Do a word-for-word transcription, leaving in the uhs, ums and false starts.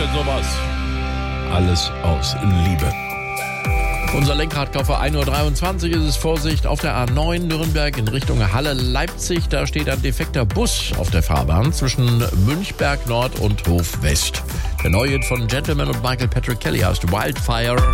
denn sowas? Alles aus Liebe. Unser Lenkradkau für ein Uhr dreiundzwanzig ist es. Vorsicht auf der A neun Nürnberg in Richtung Halle-Leipzig. Da steht ein defekter Bus auf der Fahrbahn zwischen Münchberg Nord und Hof West. Der neue Hit von Gentleman und Michael Patrick Kelly heißt Wildfire.